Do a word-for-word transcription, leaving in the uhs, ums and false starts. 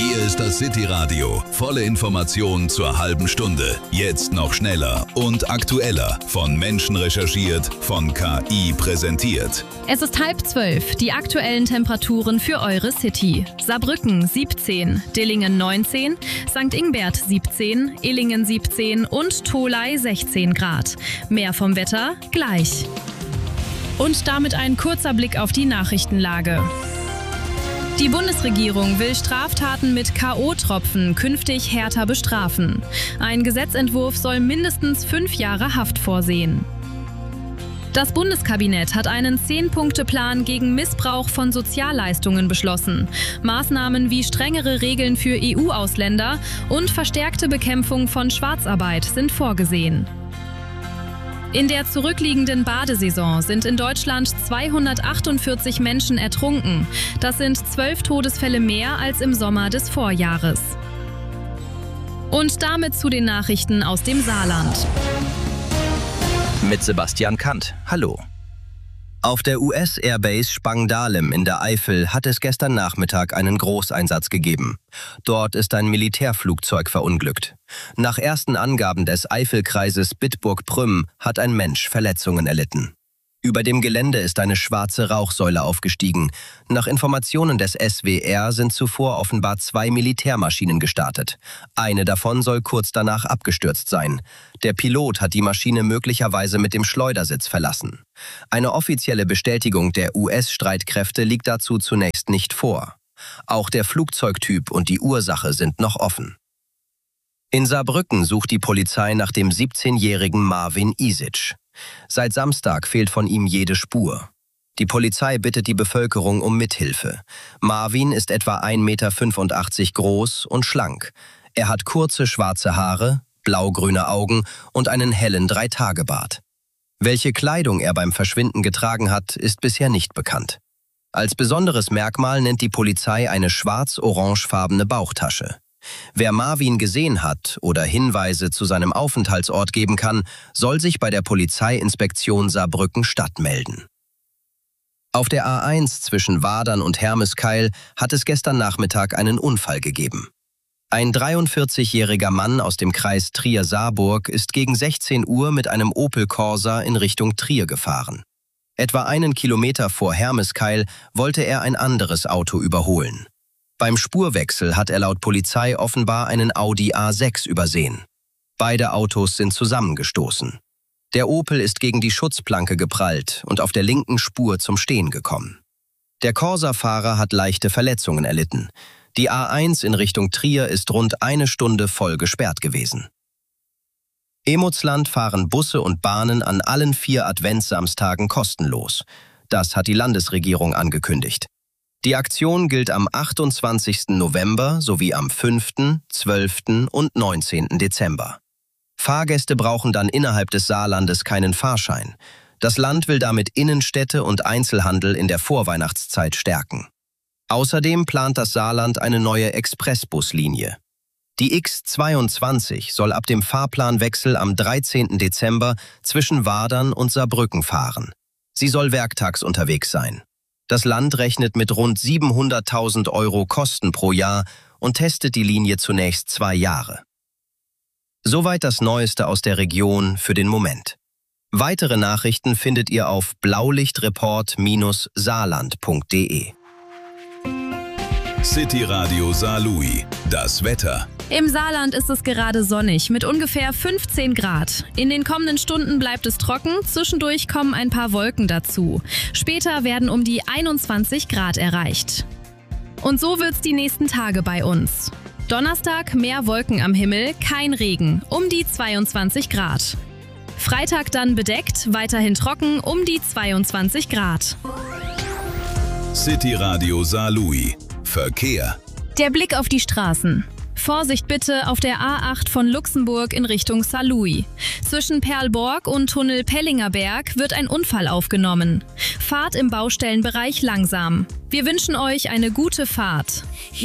Hier ist das City Radio. Volle Informationen zur halben Stunde. Jetzt noch schneller und aktueller. Von Menschen recherchiert, von K I präsentiert. Es ist halb zwölf. Die aktuellen Temperaturen für eure City. Saarbrücken siebzehn, Dillingen neunzehn, Sankt Ingbert siebzehn, Illingen siebzehn und Tholey sechzehn Grad. Mehr vom Wetter gleich. Und damit ein kurzer Blick auf die Nachrichtenlage. Die Bundesregierung will Straftaten mit K O-Tropfen künftig härter bestrafen. Ein Gesetzentwurf soll mindestens fünf Jahre Haft vorsehen. Das Bundeskabinett hat einen Zehn-Punkte-Plan gegen Missbrauch von Sozialleistungen beschlossen. Maßnahmen wie strengere Regeln für E U-Ausländer und verstärkte Bekämpfung von Schwarzarbeit sind vorgesehen. In der zurückliegenden Badesaison sind in Deutschland zweihundertachtundvierzig Menschen ertrunken. Das sind zwölf Todesfälle mehr als im Sommer des Vorjahres. Und damit zu den Nachrichten aus dem Saarland. Mit Sebastian Kant. Hallo. Auf der U S-Airbase Spangdahlem in der Eifel hat es gestern Nachmittag einen Großeinsatz gegeben. Dort ist ein Militärflugzeug verunglückt. Nach ersten Angaben des Eifelkreises Bitburg-Prüm hat ein Mensch Verletzungen erlitten. Über dem Gelände ist eine schwarze Rauchsäule aufgestiegen. Nach Informationen des S W R sind zuvor offenbar zwei Militärmaschinen gestartet. Eine davon soll kurz danach abgestürzt sein. Der Pilot hat die Maschine möglicherweise mit dem Schleudersitz verlassen. Eine offizielle Bestätigung der U S-Streitkräfte liegt dazu zunächst nicht vor. Auch der Flugzeugtyp und die Ursache sind noch offen. In Saarbrücken sucht die Polizei nach dem siebzehnjährigen Marvin Isic. Seit Samstag fehlt von ihm jede Spur. Die Polizei bittet die Bevölkerung um Mithilfe. Marvin ist etwa ein Meter fünfundachtzig groß und schlank. Er hat kurze schwarze Haare, blaugrüne Augen und einen hellen Dreitagebart. Welche Kleidung er beim Verschwinden getragen hat, ist bisher nicht bekannt. Als besonderes Merkmal nennt die Polizei eine schwarz-orangefarbene Bauchtasche. Wer Marvin gesehen hat oder Hinweise zu seinem Aufenthaltsort geben kann, soll sich bei der Polizeiinspektion Saarbrücken-Stadt melden. Auf der A eins zwischen Wadern und Hermeskeil hat es gestern Nachmittag einen Unfall gegeben. Ein dreiundvierzigjähriger Mann aus dem Kreis Trier-Saarburg ist gegen sechzehn Uhr mit einem Opel Corsa in Richtung Trier gefahren. Etwa einen Kilometer vor Hermeskeil wollte er ein anderes Auto überholen. Beim Spurwechsel hat er laut Polizei offenbar einen Audi A sechs übersehen. Beide Autos sind zusammengestoßen. Der Opel ist gegen die Schutzplanke geprallt und auf der linken Spur zum Stehen gekommen. Der Corsa-Fahrer hat leichte Verletzungen erlitten. Die A eins in Richtung Trier ist rund eine Stunde voll gesperrt gewesen. Emotsland fahren Busse und Bahnen an allen vier Adventssamstagen kostenlos. Das hat die Landesregierung angekündigt. Die Aktion gilt am achtundzwanzigsten November sowie am fünften, zwölften und neunzehnten Dezember. Fahrgäste brauchen dann innerhalb des Saarlandes keinen Fahrschein. Das Land will damit Innenstädte und Einzelhandel in der Vorweihnachtszeit stärken. Außerdem plant das Saarland eine neue Expressbuslinie. Die X zweiundzwanzig soll ab dem Fahrplanwechsel am dreizehnten Dezember zwischen Wadern und Saarbrücken fahren. Sie soll werktags unterwegs sein. Das Land rechnet mit rund siebenhunderttausend Euro Kosten pro Jahr und testet die Linie zunächst zwei Jahre. Soweit das Neueste aus der Region für den Moment. Weitere Nachrichten findet ihr auf blaulichtreport Bindestrich saarland punkt de. City Radio Saarlouis. Das Wetter. Im Saarland ist es gerade sonnig mit ungefähr fünfzehn Grad. In den kommenden Stunden bleibt es trocken, zwischendurch kommen ein paar Wolken dazu. Später werden um die einundzwanzig Grad erreicht. Und so wird's die nächsten Tage bei uns. Donnerstag mehr Wolken am Himmel, kein Regen, um die zweiundzwanzig Grad. Freitag dann bedeckt, weiterhin trocken, um die zweiundzwanzig Grad. City Radio Saarlouis. Verkehr. Der Blick auf die Straßen. Vorsicht bitte auf der A acht von Luxemburg in Richtung Saarlouis. Zwischen Perlborg und Tunnel Pellinger Berg wird ein Unfall aufgenommen. Fahrt im Baustellenbereich langsam. Wir wünschen euch eine gute Fahrt.